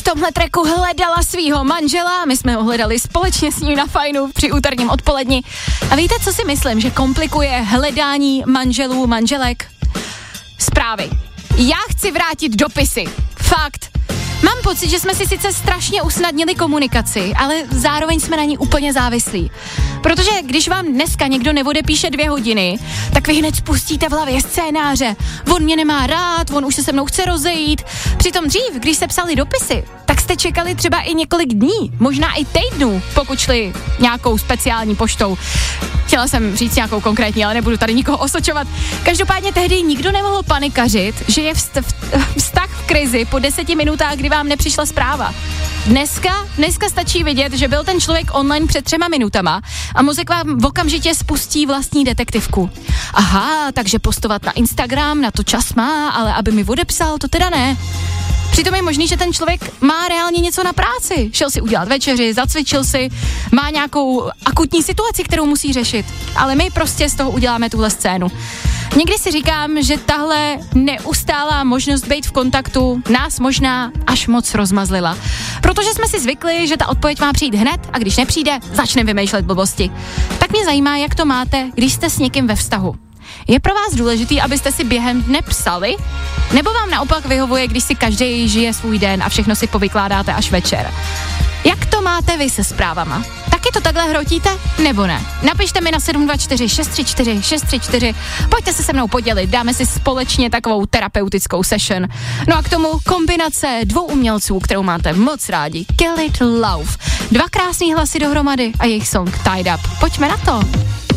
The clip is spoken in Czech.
tomhle tracku hledala svýho manžela, my jsme ho hledali společně s ním na Fajnu při úterním odpoledni. A víte, co si myslím, že komplikuje hledání manželů, manželek? Zprávy. Já chci vrátit dopisy. Fakt. Mám pocit, že jsme si sice strašně usnadnili komunikaci, ale zároveň jsme na ní úplně závislí. Protože když vám dneska někdo neodepíše 2 hodiny, tak vy hned spustíte v hlavě scénáře. On mě nemá rád, on už se mnou chce rozejít. Přitom dřív, když se psali dopisy, tak jste čekali třeba i několik dní, možná i týdnů, pokud šli nějakou speciální poštou. Chtěla jsem říct nějakou konkrétní, ale nebudu tady nikoho osočovat. Každopádně tehdy nikdo nemohl panikařit, že je vztah v krizi po 10 minutách, kdy vám nepřišla zpráva. Dneska stačí vidět, že byl ten člověk online před 3 minutama a mozek vám okamžitě spustí vlastní detektivku. Aha, takže postovat na Instagram, na to čas má, ale aby mi odepsal, to teda ne. Přitom je možný, že ten člověk má reálně něco na práci. Šel si udělat večeři, zacvičil si, má nějakou akutní situaci, kterou musí řešit. Ale my prostě z toho uděláme tuhle scénu. Někdy si říkám, že tahle neustálá možnost být v kontaktu nás možná až moc rozmazlila. Protože jsme si zvykli, že ta odpověď má přijít hned a když nepřijde, začneme vymýšlet blbosti. Tak mě zajímá, jak to máte, když jste s někým ve vztahu. Je pro vás důležitý, abyste si během dne psali? Nebo vám naopak vyhovuje, když si každý žije svůj den a všechno si povykládáte až večer? Jak to máte vy se zprávama? Taky to takhle hrotíte? Nebo ne? Napište mi na 724 634 634. Pojďte se mnou podělit, dáme si společně takovou terapeutickou session. No a k tomu kombinace 2 umělců, kterou máte moc rádi. Kill It Love. 2 krásný hlasy dohromady a jejich song Tied Up. Pojďme na to.